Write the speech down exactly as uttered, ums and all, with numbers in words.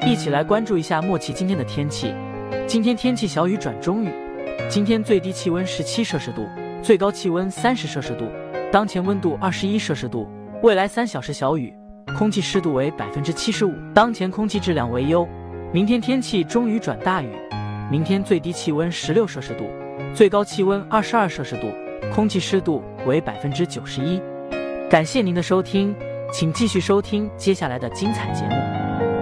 一起来关注一下默契今天的天气。今天天气小雨转中雨，今天最低气温十七摄氏度，最高气温三十摄氏度，当前温度二十一摄氏度，未来三小时小雨，空气湿度为百分之七十五，当前空气质量为优。明天天气中雨转大雨，明天最低气温十六摄氏度，最高气温二十二摄氏度，空气湿度为百分之九十一。感谢您的收听，请继续收听接下来的精彩节目。